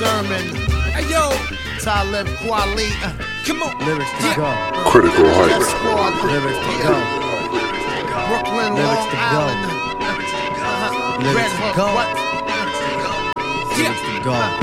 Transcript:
sermon. Hey yo, Talib Kweli. Come on. Lyrics to go. Critical Heights. Lyrics to go. Brooklyn, Lyrics Long to go. Island. Lyrics Red to Hook, go. what? Lyrics to go.